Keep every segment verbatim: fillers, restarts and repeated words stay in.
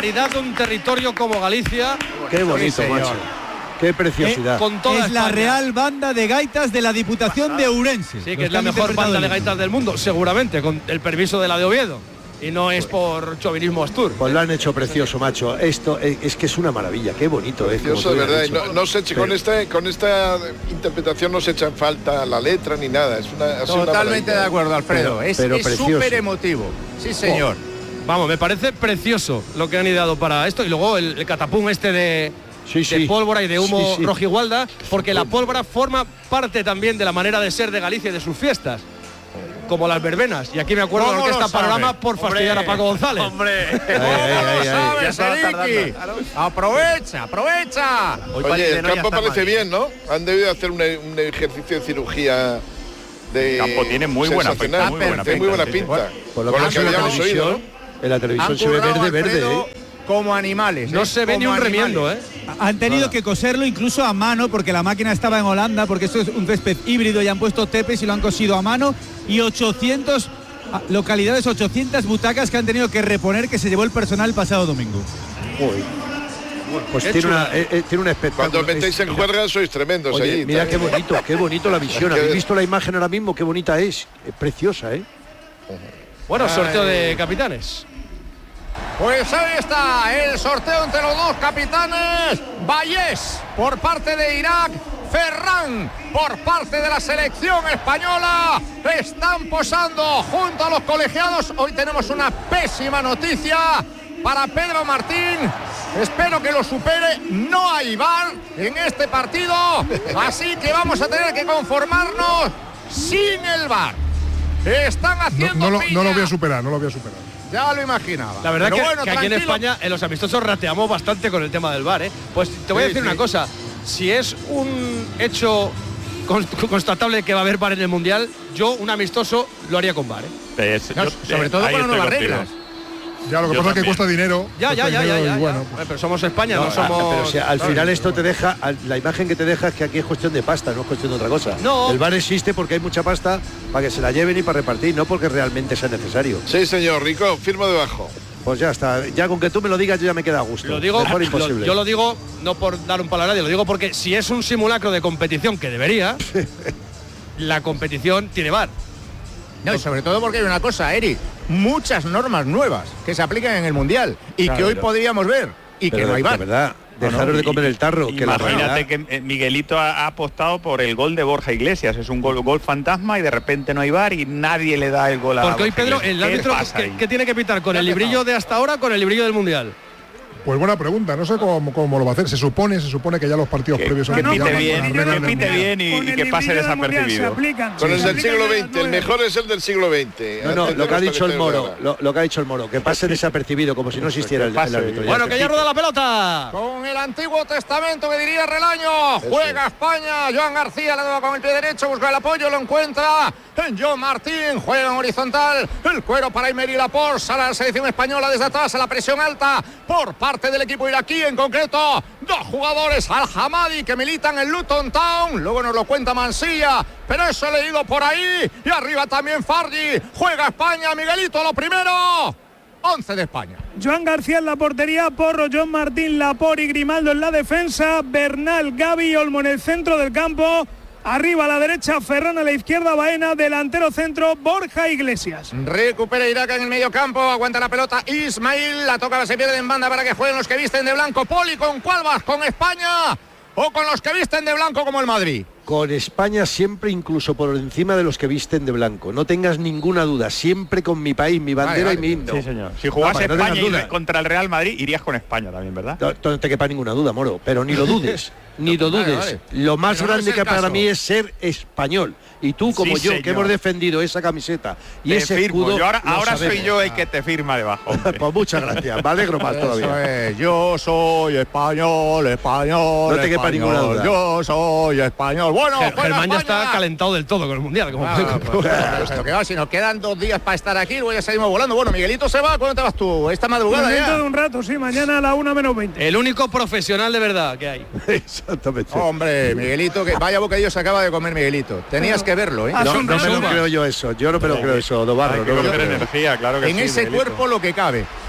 calidad de un territorio como Galicia. Qué bonito, sí, macho. Qué preciosidad. Eh, con toda es la España. Real Banda de Gaitas de la Diputación de Ourense. Sí, que es la mejor banda de gaitas del mundo, seguramente, con el permiso de la de Oviedo. Y no es por chauvinismo astur. Pues lo han hecho precioso, macho. Esto es, es que es una maravilla, qué bonito es. Precioso, de verdad. No, no se eche, con, Pero- esta, con esta interpretación no se echa en falta la letra ni nada. Es una, ha sido una Totalmente de maravilla. acuerdo, Alfredo. Pero- es pero es precioso. súper emotivo. Sí, señor. Vamos, me parece precioso lo que han ideado para esto. Y luego el, el catapum este de, Sí, sí. de pólvora y de humo Sí, sí. rojigualda, porque la pólvora forma parte también de la manera de ser de Galicia y de sus fiestas. Como las verbenas. Y aquí me acuerdo de la ¿Cómo lo Orquesta sabe? Panorama por fastidiar Hombre, a Paco González. Hombre, Ay, ay, ay, ay. ¿Cómo sabes, Eriki? Aprovecha, aprovecha. Oye, el campo parece bien, ¿no? Han debido hacer un, un ejercicio de cirugía de. El campo tiene muy buena pinta, sensacional. muy buena Tiene muy buena pinta, sí, pinta. sí. Por lo Con que lo que en la habíamos oído, televisión, ¿no? en la televisión Han se ve currado, verde, verde, Alfredo, ¿eh? como animales. No ¿eh? se ve ni Como un remiendo, animales. ¿eh? Han tenido que coserlo incluso a mano porque la máquina estaba en Holanda, porque esto es un césped híbrido y han puesto tepes y lo han cosido a mano. Y ochocientas localidades, ochocientas butacas que han tenido que reponer, que se llevó el personal el pasado domingo. Uy. Pues Qué tiene, una, chula. eh, eh, tiene un espectáculo. Cuando os metéis Es- en juerga sois tremendos. Oye, allí, mira qué también. bonito, qué bonito la visión. Es que- ¿Habéis visto la imagen ahora mismo? Qué bonita es. Es preciosa, ¿eh? Bueno, sorteo de capitanes. Pues ahí está el sorteo entre los dos capitanes. Vallés por parte de Irak, Ferran por parte de la selección española. Están posando junto a los colegiados. Hoy tenemos una pésima noticia para Pedro Martín. Espero que lo supere. No hay V A R en este partido, así que vamos a tener que conformarnos sin el V A R. Están No, haciendo no lo, no piña. lo voy a superar, no lo voy a superar. Ya lo imaginaba. La verdad Pero que, bueno, que aquí en tranquilo. España, en los amistosos, rateamos bastante con el tema del V A R, ¿eh? Pues te voy a Sí, decir sí. una cosa. Si es un hecho const- constatable que va a haber V A R en el Mundial, yo, un amistoso, lo haría con V A R, ¿eh? Es- No, yo- sobre eh, todo ahí con las estoy nuevas contigo. reglas. Ya, lo que Yo pasa es que también. cuesta dinero. Ya, ya, cuesta ya, ya, dinero ya, y bueno, ya. pues- Pero somos España, no, No, somos. pero si al final esto te deja, al- la imagen que te deja es que aquí es cuestión de pasta, no es cuestión de otra cosa. No. El V A R existe porque hay mucha pasta para que se la lleven y para repartir, no porque realmente sea necesario. Sí, señor, Rico, firmo debajo. Pues ya está, ya con que tú me lo digas yo ya me queda a gusto. Lo digo, Mejor lo- imposible. yo lo digo no por dar un palo a nadie, lo digo porque si es un simulacro de competición, que debería, la competición tiene V A R. No, y sobre todo porque hay una cosa, Eric, muchas normas nuevas que se aplican en el Mundial y Claro, que hoy pero- podríamos ver y Pero que no hay de V A R. verdad, dejaros No, no, de comer y- el tarro. Que la Imagínate realidad- que eh, Miguelito ha, ha apostado por el gol de Borja Iglesias. Es un gol, gol fantasma y de repente no hay V A R y nadie le da el gol a Porque hoy, Borja Pedro, Iglesias. el ¿Qué árbitro, pasa ¿qué, ahí? qué tiene que pitar? ¿Con el librillo de hasta ahora o con el librillo del Mundial? Pues buena pregunta, no sé cómo, cómo lo va a hacer. Se supone, se supone que ya los partidos Que, previos que al pite Mundial, bien, con las que reglas del pite Mundial. bien y, Con y el que pase librillo del Mundial se desapercibido. aplican. Con se el del aplican siglo las veinte, el nueve. mejor es el del siglo veinte. No, no, Antes lo de que ha los dicho el cabeceos de Moro, ahora. lo, lo que ha dicho el Moro, que pase desapercibido, como si no existiera el, el pase. árbitro. Bueno, está. que ya rueda la pelota. Con el Antiguo Testamento que diría Relaño, juega España, Joan García la nueva con el pie derecho, busca el apoyo, lo encuentra en John Martín, juega en horizontal, el cuero para Emery Laporte, sale a la selección española desde atrás a la presión alta por parte del equipo iraquí, en concreto dos jugadores, Al-Hamadi, que militan en Luton Town, luego nos lo cuenta Mansilla, pero eso he leído por ahí, y arriba también Fargi, juega España, Miguelito, lo primero, once de España. Joan García en la portería, Porro, John Martín, Laporte y Grimaldo en la defensa, Bernal, Gavi y Olmo en el centro del campo. Arriba a la derecha, Ferran a la izquierda, Baena, delantero centro, Borja Iglesias. Recupera Irak en el medio campo, aguanta la pelota Ismail, la toca, se pierde en banda para que jueguen los que visten de blanco. Poli, ¿con cuál vas? ¿Con España o con los que visten de blanco como el Madrid? Con España siempre, incluso por encima de los que visten de blanco. No tengas ninguna duda, siempre con mi país, mi bandera Vale, vale. y mi himno. Sí, señor. Si jugase No, para que no España tengas y duda. contra el Real Madrid, irías con España también, ¿verdad? No, no te quepa ninguna duda, Moro, pero ni lo dudes, ni lo Vale, dudes. vale. Lo más Pero no grande es el que para caso. mí es ser español. Y tú, como Sí, yo, señor. que hemos defendido esa camiseta y Te ese firmo. escudo. Yo ahora lo ahora soy sabemos. yo el que te firma debajo. hombre. Pues muchas gracias, me alegro más Eso todavía. es, yo soy español, español. No te quepa español, ninguna duda. Yo soy español. Bueno, Ger- juega Germán ya España. está calentado del todo con el Mundial. Como Ah, pueden pues, comprobar. pero que va, si nos quedan dos días para estar aquí, luego ya salimos volando. Bueno, Miguelito se va, ¿cuándo te vas tú? Esta madrugada Dentro de ya. un rato, sí, mañana a la una menos veinte. El único profesional de verdad que hay. Exactamente. Hombre, Miguelito, que vaya bocadillo se acaba de comer Miguelito. Tenías que verlo, ¿eh? Ah, No, son no me lo resumas. creo yo eso, yo no me lo creo eso, Dobarro. Hay que no me lo coger creo. energía, claro que En sí, ese Miguelito. cuerpo lo que cabe.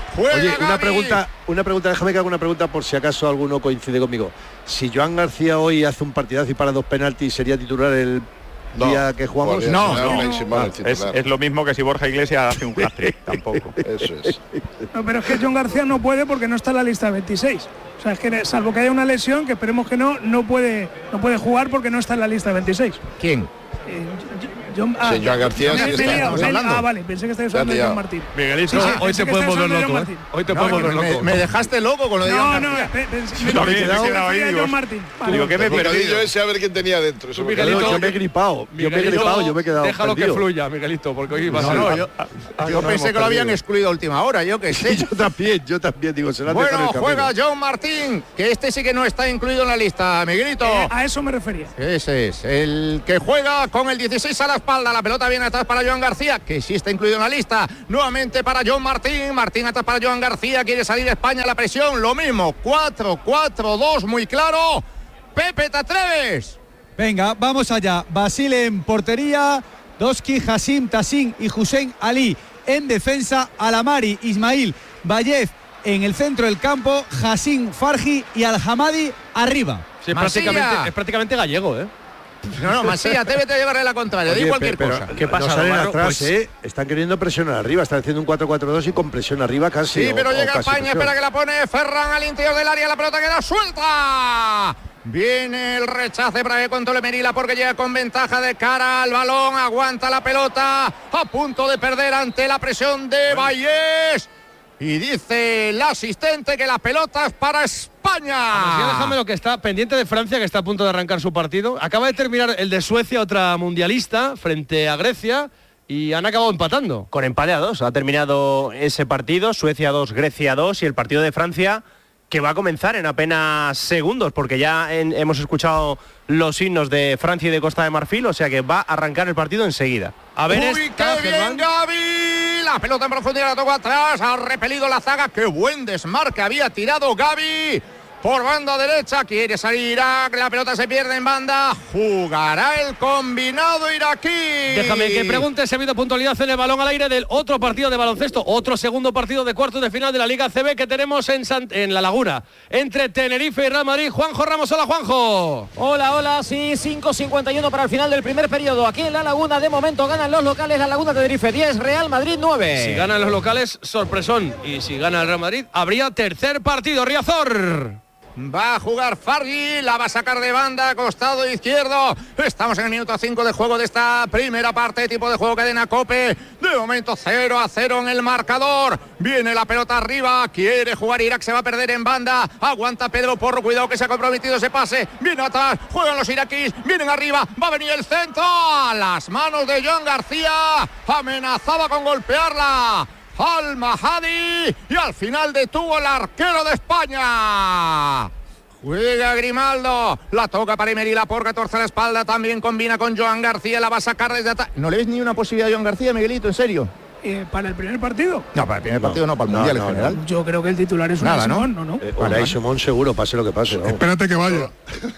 Juega Oye, una Gavi. pregunta, una pregunta, déjame que haga una pregunta por si acaso alguno coincide conmigo. Si Joan García hoy hace un partidazo y para dos penaltis, ¿sería titular el No, día que jugamos? no, no, no, no. no, Es, es lo mismo que si Borja Iglesias hace un hat-trick, tampoco. Eso es. No, pero es que John García no puede porque no está en la lista de veintiséis. O sea, es que salvo que haya una lesión, que esperemos que no, no puede, no puede jugar porque no está en la lista de veintiséis. ¿Quién? Eh, John, ah, Sí, Joan García me- sí me está. he liado, Estamos me he- hablando. Ah, vale, pensé que estabais Se ha hablando de liado. John Martín. Miguelito, Sí, sí, hoy pensé te que puedes estabais volver hablando de loco, John ¿eh? Martín. Hoy te No, puedes que volver me, loco. me dejaste loco con lo de Joan No, no, García. pe- pe- Yo me- también, me me he quedado ahí, refería a digo, John Martín. Vale. digo, ¿qué me he El bocadillo perdido? ese a ver quién tenía dentro. Ese Miguelito, bocadillo. Yo me he gripado, yo me he Miguelito, gripado, yo me he quedado déjalo que perdido. fluya, Miguelito, porque hoy va a No, ser... no, yo, Ah, yo no, pensé hemos que lo habían perdido. excluido a última hora, yo qué sé. Yo también, yo también digo, se la han dejado Bueno, en el camino. juega John Martín, que este sí que no está incluido en la lista, Miguelito. Eh, a eso me refería. Ese es, el que juega con el dieciséis a la espalda. La pelota viene atrás para Joan García, que sí está incluido en la lista. Nuevamente para John Martín. Martín atrás para Joan García. Quiere salir España a la presión. Lo mismo, cuatro cuatro dos, muy claro. Pepe, ¿te atreves? Venga, vamos allá. Basile en portería, Doski, Hassim, Tassin y Hussein Ali en defensa, Alamari, Ismail, Vallez en el centro del campo, Hassim, Farji y Al-Hamadi arriba. Sí, es, Masía. prácticamente, es prácticamente gallego, ¿eh? No, no, Masía, atrévete a llevarle la contraria. Di Oye, cualquier pero- cosa. ¿Qué pasa, No salen Navarro? atrás, Pues- ¿eh? Están queriendo presionar arriba, están haciendo un cuatro cuatro dos y con presión arriba casi. Sí, o- pero o llega casi España, presión. espera que la pone Ferran al interior del área, la pelota queda suelta. Viene el rechace para que controle Merila porque llega con ventaja de cara al balón, aguanta la pelota, a punto de perder ante la presión de Vallés. Y dice el asistente que la pelota es para España. Así déjame lo que está pendiente de Francia, que está a punto de arrancar su partido. Acaba de terminar el de Suecia, otra mundialista, frente a Grecia, y han acabado empatando. Con empate a dos. Ha terminado ese partido, Suecia dos, Grecia dos, y el partido de Francia que va a comenzar en apenas segundos, porque ya en- hemos escuchado los himnos de Francia y de Costa de Marfil, o sea que va a arrancar el partido enseguida. A ver, Uy, esta, qué bien Germán. Gavi. La pelota en profundidad la tocó atrás, ha repelido la zaga. Qué buen desmarque había tirado Gavi. Por banda derecha, quiere salir Irak, la pelota se pierde en banda, jugará el combinado iraquí. Déjame que pregunte si ha habido puntualidad en el balón al aire del otro partido de baloncesto, otro segundo partido de cuartos de final de la Liga C B que tenemos en, San- en La Laguna, entre Tenerife y Real Madrid. Juanjo Ramos, hola Juanjo. Hola, hola, sí, cinco cincuenta y uno para el final del primer periodo. Aquí en La Laguna, de momento ganan los locales, La Laguna Tenerife diez, Real Madrid nueve. Si ganan los locales, sorpresón. Y si gana el Real Madrid, habría tercer partido, Riazor. Va a jugar Fargi, la va a sacar de banda, costado izquierdo. Estamos en el minuto cinco de juego de esta primera parte, tipo de juego cadena Cope. De momento cero a cero en el marcador. Viene la pelota arriba, quiere jugar Irak, se va a perder en banda. Aguanta Pedro Porro, cuidado que se ha comprometido ese pase. Viene atrás, juegan los iraquíes, vienen arriba, va a venir el centro. A las manos de Joan García, amenazaba con golpearla Al Mahadi y al final detuvo el arquero de España. Juega Grimaldo, la toca para Emerila por catorce a la espalda, también combina con Joan García, la va a sacar desde atrás. ¿No le ves ni una posibilidad a Joan García, Miguelito, en serio? Eh, ¿Para el primer partido? No, para el primer partido no, para el no, Mundial no, en general. Yo creo que el titular es Unai Nada, ¿no? Simón, ¿no? ¿no? Eh, Unai Simón seguro, pase lo que pase. vamos. Espérate que vaya.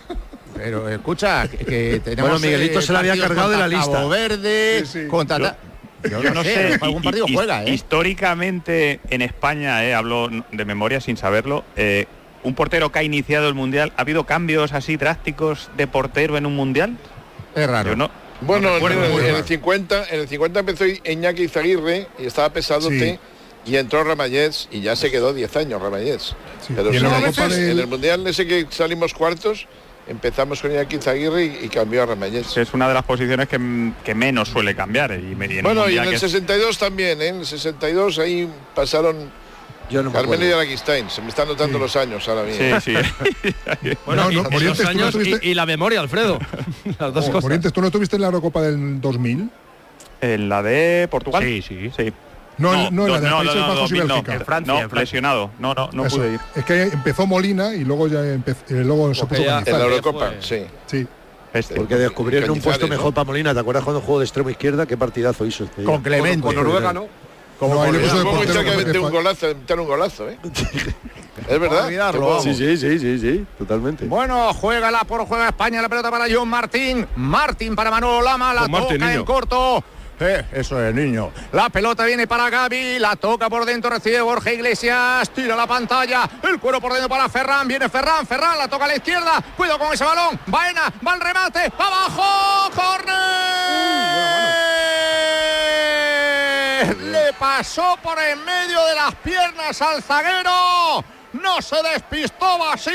Pero escucha, que, que tenemos... Bueno, Miguelito eh, se la había partidos cargado de la contra lista. Cabo Verde, Sí, sí. contra... Yo- ta- Yo Yo no sé, algún hi- partido hi- juega, ¿eh? Históricamente en España, eh, hablo de memoria sin saberlo, eh, un portero que ha iniciado el Mundial, ¿ha habido cambios así drásticos de portero en un Mundial? Es raro. Yo no. Bueno, no recuerdo, en, muy el- en raro. el cincuenta, en el cincuenta empezó Iñaki Izaguirre y estaba pesadote y entró Ramallés y ya se quedó diez años Ramallés. Sí. Pero Y sí, en la en, Copa el, del- en el Mundial ese que salimos cuartos, empezamos con Iñaki Izaguirre y, y cambió a Ramallés. Es una de las posiciones que, que menos suele cambiar. Y, me- y en un Bueno, y Mundial en el que es- sesenta y dos también, ¿eh? En el sesenta y dos ahí pasaron Yo no me Carmelo y acuerdo. Araquistain. Se me están notando los años ahora mismo. Sí, sí. Bueno, No, y, no, y Morientes, los tú no años estuviste- y, y la memoria, Alfredo. Las dos Oh, cosas. Morientes, ¿tú no estuviste en la Eurocopa del dos mil? ¿En la de Portugal? Sí, sí. sí. No, no, no, en la de no, Países no, no, Bajos y dos mil no, Bélgica. en Francia, no, en Francia. lesionado. No, no, no Eso. pude ir. Es que empezó Molina y luego ya empezó, eh, luego se Porque puso ya- con En la Izal. Eurocopa, fue- sí. Sí. Este. Porque descubrieron un Cañizares, puesto ¿no? mejor para Molina. ¿Te acuerdas cuando jugó de extremo izquierda? Qué partidazo hizo este día. Con Clemente. Con Noruega, ¿no? Como no, ahí le puso de Luego portero, mucho que que meter un fa- golazo, meter un golazo, ¿eh? Es verdad. Olvidarlo, Te puedo- vamos. Sí, sí, sí, sí, sí, totalmente. Bueno, juega la por juega España, la pelota para John Martín. Martín para Manolo Lama, la Con Martín, toca en niño. corto. Eh, eso es, niño. La pelota viene para Gavi, la toca por dentro, recibe Borja Iglesias, tira la pantalla, el cuero por dentro para Ferran, viene Ferran, Ferran la toca a la izquierda, cuidado con ese balón, Baena, va al remate, abajo, córner. Le pasó por en medio de las piernas al zaguero, no se despistó Basil,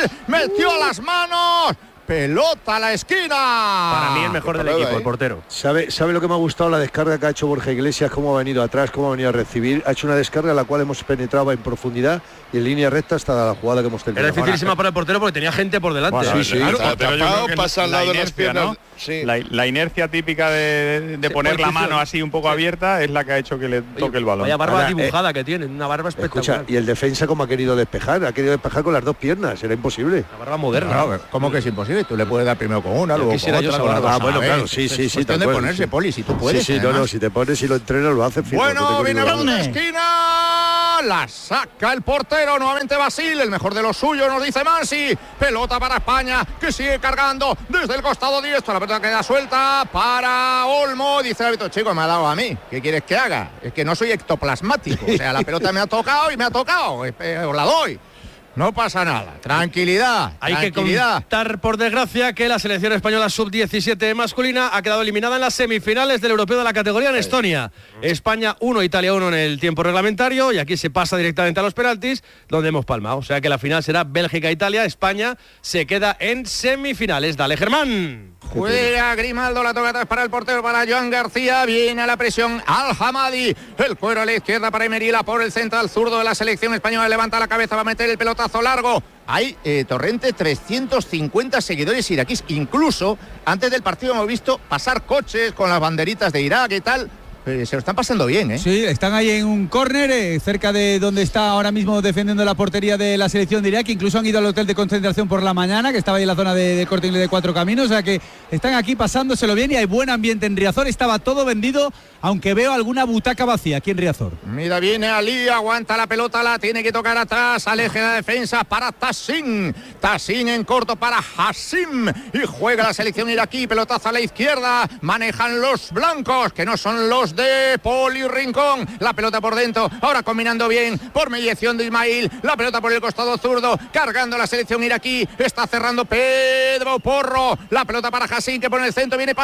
metió las manos. Pelota a la esquina. Para mí el mejor del equipo, el portero. ¿Sabe, ¿Sabe lo que me ha gustado? La descarga que ha hecho Borja Iglesias, cómo ha venido atrás, cómo ha venido a recibir. Ha hecho una descarga a la cual hemos penetrado en profundidad y en línea recta hasta la jugada que hemos tenido. Era dificilísima para el portero porque tenía gente por delante. Bueno, sí, sí. Claro, Claro, pero yo creo que pasa al la lado de las inercia, piernas. ¿no? Sí. La, la inercia típica de, de Sí, poner la posición. mano así un poco abierta es la que ha hecho que le toque el balón. Vaya barba Ahora, dibujada que tiene, una barba espectacular. Escucha, y el defensa cómo ha querido despejar, ha querido despejar con las dos piernas, era imposible. La barba moderna. Claro, ¿cómo que es imposible? Tú le puedes dar primero con una, Yo luego quisiera con yo otra, esa con la barba. otra. Ah, bueno, A ver, claro, sí, es sí, sí, cuestión tal de cual, ponerse, sí. Poli, si tú puedes. sí, sí, no, además. no, si te pones y lo entrenas lo haces. fijo, no Bueno, tengo viene ni la duda. segunda esquina, la saca el portero, nuevamente Basil, el mejor de los suyos, nos dice Mansi. Pelota para España, que sigue cargando desde el costado diestro, la pelota queda suelta para Olmo, dice el árbitro, chico, me ha dado a mí, ¿qué quieres que haga? Es que no soy ectoplasmático, o sea, la pelota me ha tocado y me ha tocado, eh, os la doy. No pasa nada, tranquilidad, Hay tranquilidad. que contar, por desgracia, que la selección española sub diecisiete masculina ha quedado eliminada en las semifinales del europeo de la categoría en Estonia. España uno, Italia uno en el tiempo reglamentario y aquí se pasa directamente a los penaltis, donde hemos palmado. O sea que la final será Bélgica-Italia, España se queda en semifinales. Dale, Germán. Juega Grimaldo, la toca atrás para el portero, para Joan García, viene a la presión Al-Hamadi, el cuero a la izquierda para Emerila por el central zurdo de la selección española, levanta la cabeza, va a meter el pelotazo largo. Hay, eh, Torrente, trescientos cincuenta seguidores iraquíes, incluso antes del partido hemos visto pasar coches con las banderitas de Irak y tal. Eh, se lo están pasando bien, ¿eh? Sí, están ahí en un córner, eh, cerca de donde está ahora mismo defendiendo la portería de la selección de Irak. Incluso han ido al hotel de concentración por la mañana, que estaba ahí en la zona de, de Corte Inglés de Cuatro Caminos. O sea que están aquí pasándoselo bien y hay buen ambiente en Riazor. Estaba todo vendido, aunque veo alguna butaca vacía aquí en Riazor. Mira, viene Ali, aguanta la pelota, la tiene que tocar atrás, aleje la defensa para Tassin. Tassin en corto para Hassim. Y juega la selección iraquí, pelotazo a la izquierda. Manejan los blancos, que no son los de Poli Rincón, la pelota por dentro, ahora combinando bien por mediación de Ismail, la pelota por el costado zurdo, cargando la selección iraquí, está cerrando Pedro Porro, la pelota para Hassim que pone el centro, viene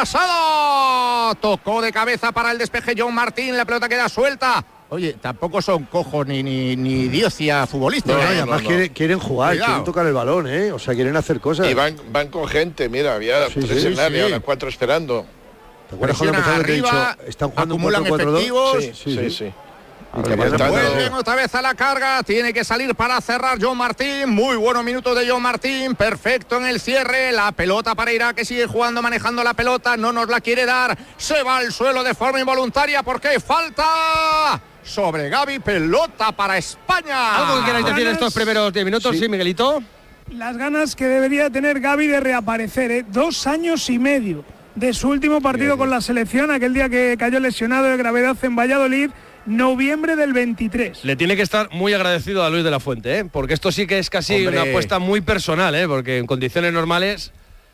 pasado, tocó de cabeza para el despeje John Martín, la pelota queda suelta. Oye, tampoco son cojos ni, ni, ni diocia futbolistas. No, ¿eh? no, además no. Quieren, quieren jugar, Cuidado. quieren tocar el balón, ¿eh? O sea, quieren hacer cosas. Y van, van con gente, mira, había Sí, tres sí, en el área, sí. ahora cuatro esperando. ¿Te acuerdas cuando Presionan empezaron que te he arriba, dicho, están jugando un acumulan cuatro cuatro dos? efectivos. Sí, sí, sí. Y que Ahora van ya a- Vuelven otra vez a la carga, tiene que salir para cerrar John Martín, muy buenos minutos de John Martín, perfecto en el cierre, la pelota para Irak que sigue jugando, manejando la pelota, no nos la quiere dar, se va al suelo de forma involuntaria porque hay falta sobre Gavi, pelota para España. ¿Algo que queráis decir en estos primeros diez minutos? Sí, Miguelito. Las ganas que debería tener Gavi de reaparecer, ¿eh? Dos años y medio de su último partido con la selección, aquel día que cayó lesionado de gravedad en Valladolid, noviembre del veintitrés. Le tiene que estar muy agradecido a Luis de la Fuente, ¿eh? Porque esto sí que es casi Hombre. una apuesta muy personal, ¿eh? Porque en condiciones normales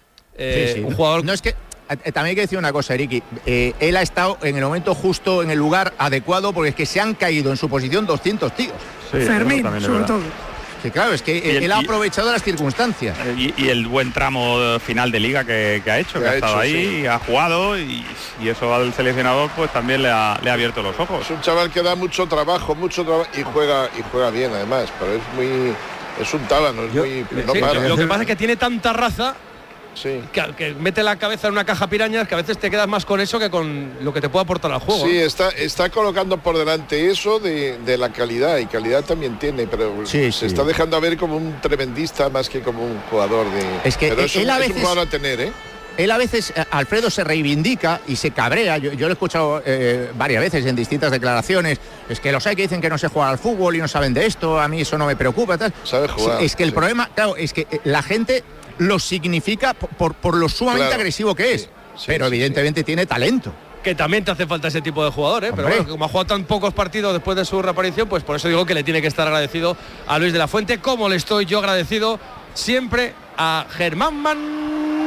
eh, Sí, sí. un jugador... No es que eh, también hay que decir una cosa, Eriki. Eh, él ha estado en el momento justo, en el lugar adecuado, porque es que se han caído en su posición doscientos tíos. Sí, Fermín, eso también es sobre verdad. todo. Que claro, es que Y el- él ha y- aprovechado las circunstancias. Y, y el buen tramo final de liga que, que ha hecho, Que que ha ha estado hecho, ahí, sí. ha jugado y, y eso al seleccionador pues también le ha, le ha abierto los ojos. Es un chaval que da mucho trabajo, mucho trabajo y juega y juega bien además, pero es muy es un tábano, es Yo- muy no Sí, para. lo que pasa es que tiene tanta raza Sí. que, que mete la cabeza en una caja pirañas que a veces te quedas más con eso que con lo que te puede aportar al juego. Sí, ¿eh? está, está colocando por delante eso de, de la calidad, y calidad también tiene, pero Sí, se sí. está dejando a ver como un tremendista más que como un jugador de... Es que pero es, él un, a es un veces- jugador a tener, ¿eh? Él a veces, eh, Alfredo, se reivindica y se cabrea. Yo, yo lo he escuchado eh, varias veces en distintas declaraciones. Es que los hay que dicen que no sé jugar al fútbol y no saben de esto, a mí eso no me preocupa. Tal. Sabe jugar, Es que el sí. problema, claro, es que eh, la gente lo significa por, por, por lo sumamente Claro, agresivo que es. sí, sí, pero sí, evidentemente tiene talento. Que también te hace falta ese tipo de jugador, ¿eh? Pero Hombre. bueno, como ha jugado tan pocos partidos después de su reaparición, pues por eso digo que le tiene que estar agradecido a Luis de la Fuente, como le estoy yo agradecido siempre a Germán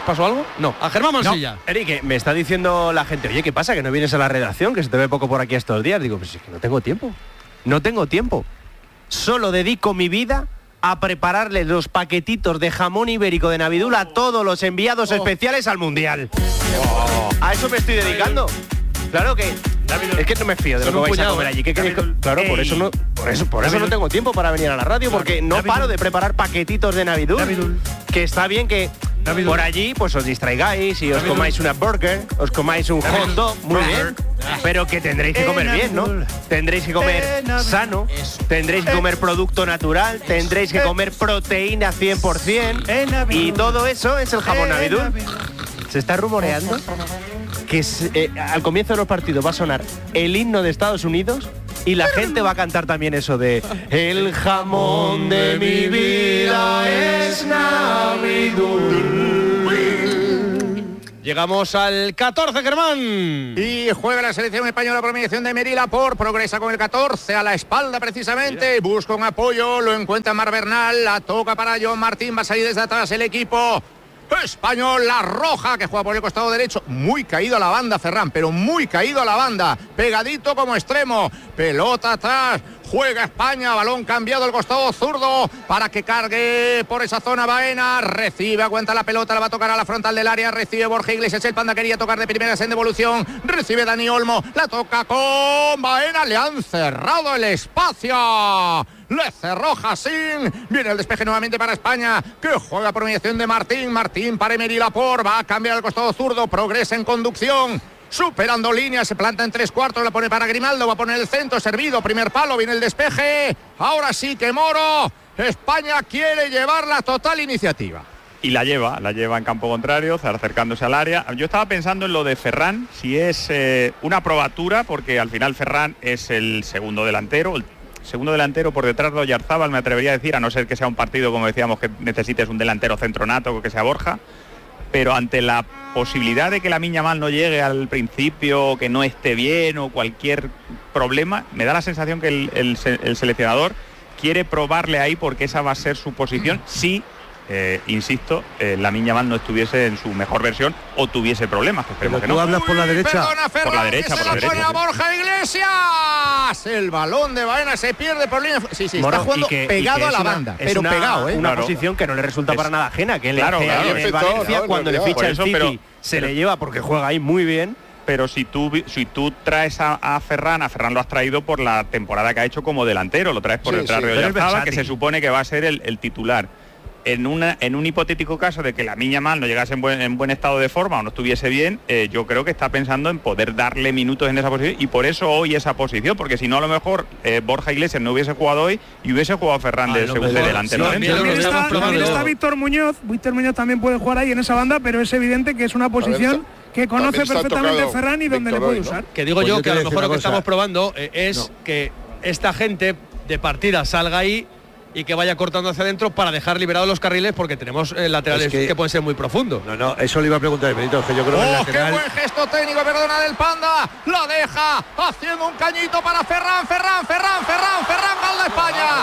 pasó algo? No. A Germán Mansilla. No, Eric, me está diciendo la gente, oye, ¿qué pasa? Que no vienes a la redacción, que se te ve poco por aquí estos días. Digo, pues es que no tengo tiempo. No tengo tiempo. Solo dedico mi vida a prepararle los paquetitos de jamón ibérico de Navidul a todos los enviados oh. especiales al Mundial. Oh. A eso me estoy dedicando. Claro que es que no me fío de lo que vais puñado, a comer allí. ¿Qué queréis? Claro, por eso no, por eso, por eso no tengo tiempo para venir a la radio, porque no paro de preparar paquetitos de Navidul. Navidul. Que está bien que Navidul. Por allí pues os distraigáis y os Navidul. Comáis una burger, os comáis un Navidul. Hot dog, muy bien. Pero que tendréis que comer bien, ¿no? Tendréis que comer sano, tendréis que comer producto natural, tendréis que comer proteína cien por cien y todo eso es el jamón Navidul. Se está rumoreando que eh, al comienzo de los partidos va a sonar el himno de Estados Unidos y la gente va a cantar también eso de el jamón de mi vida es Navidul. Llegamos al catorce, Germán. Y juega la selección española por mediación de Emery Laporte. Progresa con el catorce a la espalda precisamente. Mira. Busca un apoyo, lo encuentra Mar Bernal. La toca para John Martín. Va a salir desde atrás el equipo español, la roja, que juega por el costado derecho. Muy caído a la banda, Ferran, pero muy caído a la banda. Pegadito como extremo. Pelota atrás. Juega España, balón cambiado al costado zurdo para que cargue por esa zona Baena. Recibe, aguanta la pelota, la va a tocar a la frontal del área. Recibe Borja Iglesias, el Panda quería tocar de primeras en devolución. Recibe Dani Olmo, la toca con Baena. Le han cerrado el espacio. Le cerró Jacín. Viene el despeje nuevamente para España, que juega por mediación de Martín. Martín para Emery Laporte. Va a cambiar al costado zurdo. Progresa en conducción. Superando líneas, se planta en tres cuartos, la pone para Grimaldo, va a poner el centro, servido, primer palo, viene el despeje. Ahora sí que Moro. España quiere llevar la total iniciativa. Y la lleva, la lleva en campo contrario, acercándose al área. Yo estaba pensando en lo de Ferran, si es eh, una probatura, porque al final Ferran es el segundo delantero, el segundo delantero por detrás de Oyarzábal, me atrevería a decir, a no ser que sea un partido, como decíamos, que necesites un delantero centronato, que sea Borja. Pero ante la posibilidad de que Lamine Yamal no llegue al principio, que no esté bien o cualquier problema, me da la sensación que el, el, el seleccionador quiere probarle ahí porque esa va a ser su posición si, eh, insisto, eh, Lamine Yamal no estuviese en su mejor versión o tuviese problemas. Que esperemos que no. ¿Tú hablas por la derecha? Perdona, Ferran, por la derecha, por la derecha. Pone a Borja Iglesias. El balón de Baena se pierde por línea. Sí, sí, Moro, está jugando que, pegado a la una, banda, pero una, pegado, ¿eh? Una claro. posición que no le resulta es, para nada ajena, que él claro, hace claro, en el Valencia, no, cuando no, le ficha eso, el City, pero, se pero, le lleva porque juega ahí muy bien. Pero si tú si tú traes a, a Ferran, a Ferran lo has traído por la temporada que ha hecho como delantero, lo traes por sí, detrás sí, de Oyarzábal, que se supone que va a ser el, el titular. En, una, en un hipotético caso de que Lamine Yamal no llegase en buen, en buen estado de forma o no estuviese bien, eh, yo creo que está pensando en poder darle minutos en esa posición y por eso hoy esa posición, porque si no a lo mejor eh, Borja Iglesias no hubiese jugado hoy y hubiese jugado Ferran de, segundo, de delantero. Sí, también, también está, también está Víctor Muñoz, Víctor Muñoz también puede jugar ahí en esa banda, pero es evidente que es una posición que conoce perfectamente Ferran y donde le puede usar. Que digo pues yo, yo que a lo mejor lo que cosa. estamos probando eh, es no. que esta gente de partida salga ahí y que vaya cortando hacia adentro para dejar liberados los carriles, porque tenemos eh, laterales es que, que pueden ser muy profundos. No, no, eso le iba a preguntar, Benito, que yo creo oh, que el lateral... ¡Qué buen gesto técnico, perdona, del Panda! ¡La deja! Haciendo un cañito para Ferran, Ferran, Ferran, Ferran, Ferran, gol de España.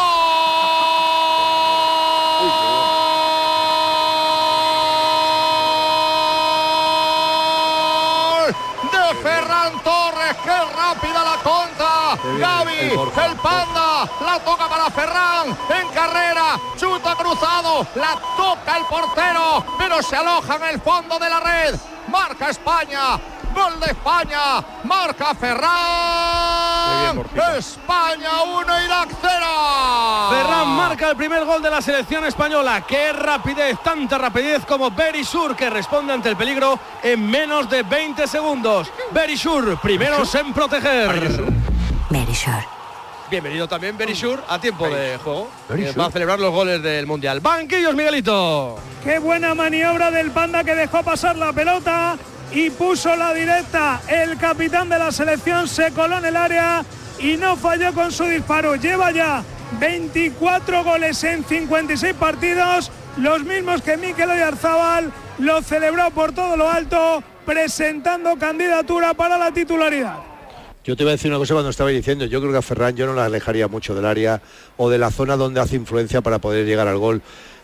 ¡Gol de Ferran Torres! ¡Qué rápida la contra! Gavi, el, el Panda, la toca para Ferran, en carrera, chuta cruzado, la toca el portero, pero se aloja en el fondo de la red. Marca España, gol de España, marca Ferran. Bien, España uno, Irak cero. Ferran marca el primer gol de la selección española. Qué rapidez, tanta rapidez como Berisur, que responde ante el peligro en menos de veinte segundos. Berisur, primeros en proteger. Berisur. Bienvenido también Berisur a tiempo de juego. Eh, va a celebrar los goles del Mundial. Banquillos, Miguelito. Qué buena maniobra del Panda, que dejó pasar la pelota y puso la directa. El capitán de la selección se coló en el área y no falló con su disparo. Lleva ya veinticuatro goles en cincuenta y seis partidos, los mismos que Mikel Oyarzábal. Lo celebró por todo lo alto, presentando candidatura para la titularidad. Yo te voy a decir una cosa cuando estaba diciendo, yo creo que a Ferran yo no la alejaría mucho del área o de la zona donde hace influencia para poder llegar al gol.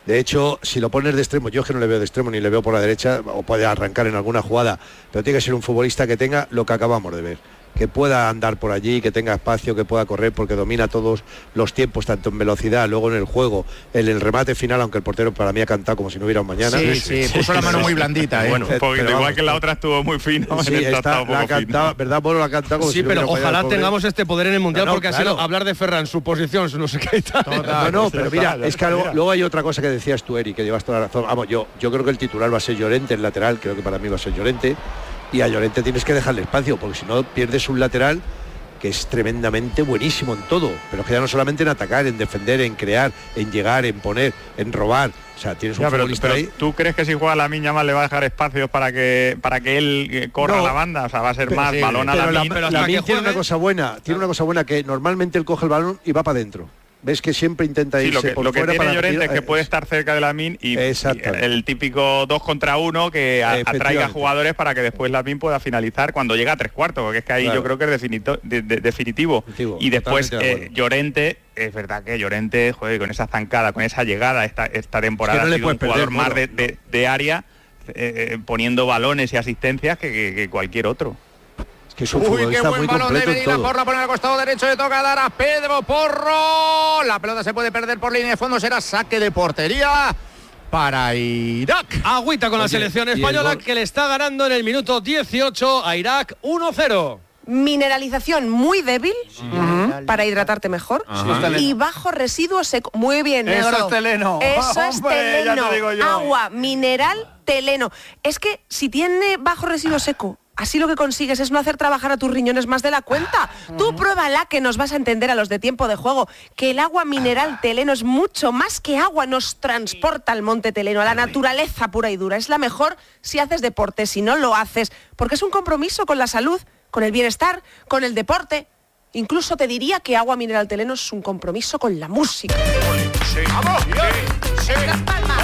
De hecho, si lo pones de extremo, yo es que no le veo de extremo ni le veo por la derecha, o puede arrancar en alguna jugada, pero tiene que ser un futbolista que tenga lo que acabamos de ver, que pueda andar por allí, que tenga espacio, que pueda correr, porque domina todos los tiempos, tanto en velocidad, luego en el juego, en el remate final, aunque el portero para mí ha cantado como si no hubiera un mañana. Sí, sí, puso la mano muy blandita, ¿eh? Bueno, un poquito, igual vamos, que la otra estuvo muy fino. Sí, en está, la ha cantado, ¿verdad? Bueno, la ha cantado como sí, si no pero ojalá pobre. tengamos este poder en el Mundial, no, no, porque claro. ha sido hablar de Ferran, su posición, su no sé qué y tal. Total, no, no, pero mira, es que luego, luego hay otra cosa que decías tú, Eri, que llevas toda la razón. Vamos, yo, yo creo que el titular va a ser Llorente, el lateral, creo que para mí va a ser Llorente, y a Llorente tienes que dejarle espacio, porque si no pierdes un lateral que es tremendamente buenísimo en todo, pero que ya no solamente en atacar, en defender, en crear, en llegar, en poner, en robar. O sea, tienes un ya, pero, futbolista pero ahí. ¿Tú crees que si juega Lamine Yamal le va a dejar espacios para que para que él corra no, la banda? O sea, va a ser pero, más sí, balón a Lamine. Pero Lamine tiene una cosa buena, tiene una cosa buena que normalmente él coge el balón y va para adentro. Ves que siempre intenta irse sí, lo que, por lo que fuera tiene para Llorente tirar, es que puede estar cerca de Lamine y, y el típico dos contra uno que a, atraiga jugadores para que después Lamine pueda finalizar cuando llega a tres cuartos, porque es que ahí claro. yo creo que es definito, de, de, definitivo. definitivo. Y después eh, Llorente, es verdad que Llorente, joder, con esa zancada, con esa llegada esta, esta temporada es que no ha sido un jugador perder, más de, de, de área, eh, poniendo balones y asistencias que, que, que cualquier otro. Que es un Uy, qué buen balón de Medina Porro, pone al costado derecho, le toca dar a Pedro Porro. La pelota se puede perder por línea de fondo, será saque de portería para Irak. Agüita con Oye, la selección española que le está ganando en el minuto dieciocho a Irak uno cero. Mineralización muy débil uh-huh. para hidratarte mejor uh-huh. y bajo residuo seco. Muy bien, negro. Eso es teleno. Eso es Hombre, teleno. Ya te digo yo. Agua mineral teleno. Es que si tiene bajo residuo seco, así lo que consigues es no hacer trabajar a tus riñones más de la cuenta. Uh-huh. Tú pruébala, que nos vas a entender a los de Tiempo de Juego, que el agua mineral teleno es mucho más que agua, nos transporta al monte teleno, a la naturaleza pura y dura. Es la mejor si haces deporte, si no lo haces, porque es un compromiso con la salud, con el bienestar, con el deporte. Incluso te diría que agua mineral teleno es un compromiso con la música. Sí, vamos, sí, sí. Las palmas.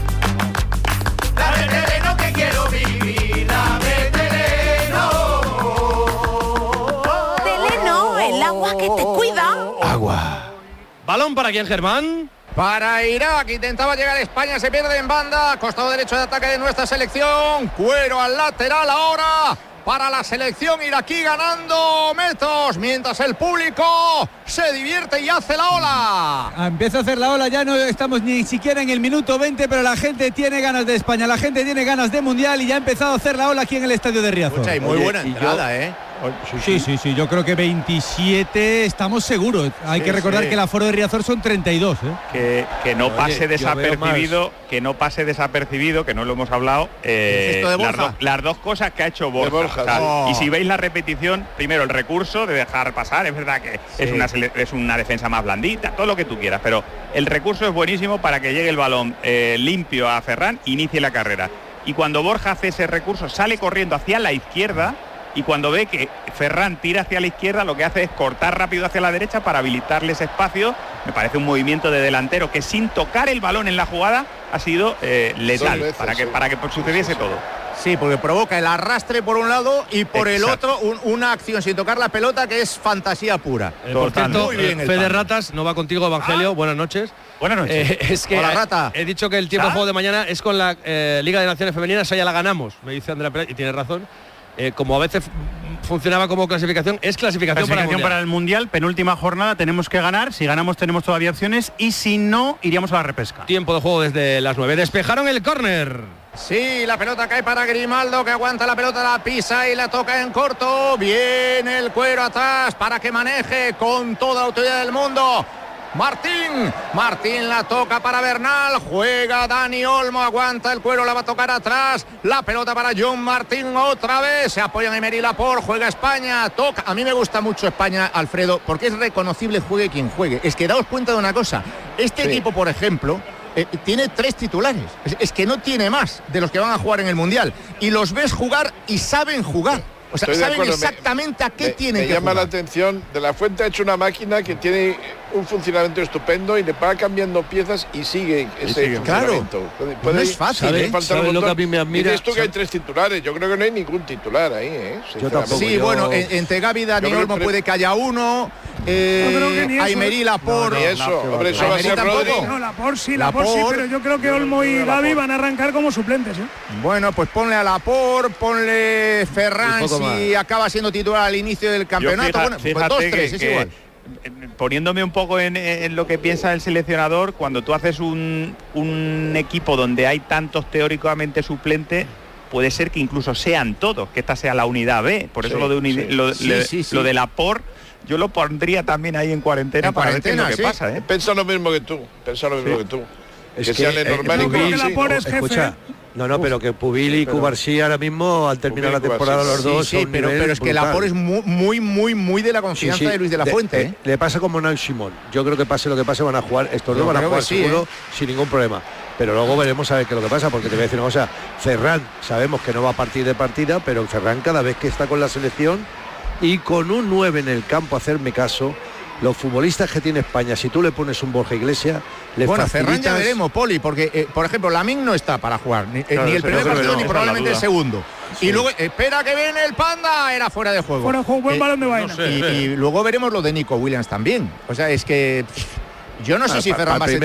Dame teleno que quiero vivir, dame teleno. Teleno, el agua que te cuida. Agua. Balón para quién, Germán. Para Irak, intentaba llegar a España, se pierde en banda, costado derecho de ataque de nuestra selección, Cuero al lateral ahora. Para la selección iraquí ganando metros, mientras el público se divierte y hace la ola. Empieza a hacer la ola, ya no estamos ni siquiera en el minuto veinte, pero la gente tiene ganas de España, la gente tiene ganas de Mundial y ya ha empezado a hacer la ola aquí en el estadio de Riazor. Escucha, y muy Oye, buena entrada, yo, ¿eh? Sí, sí, sí, yo creo que veintisiete estamos seguros. Hay sí, que recordar sí. que el aforo de Riazor son treinta y dos, ¿eh? Que, que no pase Oye, desapercibido, que no pase desapercibido, que no lo hemos hablado, eh, ¿Esto de las, do, las dos cosas que ha hecho Borja. Borja o sea, oh. Y si veis la repetición, primero el recurso de dejar pasar, es verdad que sí. es, una, es una defensa más blandita, todo lo que tú quieras, pero el recurso es buenísimo para que llegue el balón eh, limpio a Ferran, inicie la carrera. Y cuando Borja hace ese recurso, sale corriendo hacia la izquierda. Y cuando ve que Ferran tira hacia la izquierda, lo que hace es cortar rápido hacia la derecha para habilitarle ese espacio. Me parece un movimiento de delantero que sin tocar el balón en la jugada ha sido eh, letal veces, para, que, sí. para que sucediese todo. Sí, porque provoca el arrastre por un lado y por Exacto. el otro un, una acción sin tocar la pelota que es fantasía pura. Eh, por cierto, Muy bien, Fede Ratas, no va contigo, Evangelio. Ah. Buenas noches. Buenas noches. Eh, es que Hola, Rata. He, he dicho que el tiempo de juego de mañana es con la eh, Liga de Naciones Femeninas, esa ya la ganamos, me dice Andrea Pérez, y tiene razón. Eh, como a veces funcionaba como clasificación, es clasificación, clasificación para, el para el Mundial, penúltima jornada, tenemos que ganar, si ganamos tenemos todavía opciones y si no, iríamos a la repesca. Tiempo de juego desde las nueve, despejaron el córner. Sí, la pelota cae para Grimaldo, que aguanta la pelota, la pisa y la toca en corto, viene el Cuero atrás para que maneje con toda la autoridad del mundo. Martín, Martín la toca para Bernal, juega Dani Olmo, aguanta el Cuero, la va a tocar atrás, la pelota para John Martín otra vez, se apoya en Emery Laporte, juega España, toca, a mí me gusta mucho España, Alfredo, porque es reconocible juegue quien juegue, es que daos cuenta de una cosa, este sí. equipo, por ejemplo, eh, tiene tres titulares, es, es que no tiene más de los que van a jugar en el Mundial, y los ves jugar y saben jugar. O sea, saben exactamente me, a qué me, tienen me que llama jugar. la atención, De la Fuente ha hecho una máquina que tiene un funcionamiento estupendo y le va cambiando piezas y sigue ese sigue. funcionamiento. Claro, puede, puede, no es fácil, ¿sabe, ¿eh? ¿sabe lo que a mí me admira? Dices tú que hay tres titulares, yo creo que no hay ningún titular ahí, ¿eh? Yo tampoco, sí, yo... bueno, entre Gavi y Dani Olmo puede que haya uno, eh, Yo creo que ni eso, Aymerí, ¿eh? Laporte. No, no, eso, no, hombre, eso va a ser Rodri. No, Laporte sí, Laporte sí, Laporte. pero yo creo que Olmo y Gavi van a arrancar como suplentes, ¿eh? Bueno, pues ponle a Laporte, ponle Ferran Un poco si acaba siendo titular al inicio del campeonato. Yo fija- bueno, pues fíjate dos, que- tres, es que, igual. eh, poniéndome un poco en, en lo que piensa el seleccionador, cuando tú haces un, un equipo donde hay tantos teóricamente suplentes, puede ser que incluso sean todos, que esta sea la unidad B. Por eso Sí, lo de, uni- sí. lo, Sí, le- sí, sí. lo de Laporte, yo lo pondría también ahí en cuarentena En para ver qué es lo que cuarentena, sí. pasa, ¿eh? Pensa lo mismo que tú, pensa lo mismo que tú. Es que, que, sea eh, Lenormand y Pubil- Porque Cubarsí, Laporte ¿no? es jefe. Escucha, no, no, pero que Pubil y pero- Cubarsí ahora mismo al terminar Pubil y la temporada Cubarsí, los Sí, dos sí, a un pero, nivel pero es que brutal. Laporte es muy, muy, muy, muy de la Sí, confianza sí. de Luis de la Fuente. De- ¿eh? Le pasa como Nal Simón. Yo creo que pase lo que pase van a jugar, estos Yo dos van a creo jugar que sí, seguro ¿eh? sin ningún problema. Pero luego veremos a ver qué es lo que pasa, porque te voy a decir una cosa, Ferran sabemos que no va a partir de partida, pero Ferran cada vez que está con la selección y con un nueve en el campo, hacerme caso, los futbolistas que tiene España, si tú le pones un Borja Iglesias, le Bueno, Ferran ya facilitas- veremos, Poli, porque, eh, por ejemplo, Lamin no está para jugar, ni, eh, Claro, ni el eso primer yo creo que partido no, ni esa es la probablemente el duda. segundo. Y luego, espera que viene el Panda, era fuera de juego. Fuera de juego, buen balón de vaina. y, y luego veremos lo de Nico Williams también. O sea, es que pff, yo no sé Ah, si pa- Ferran pa- va a ser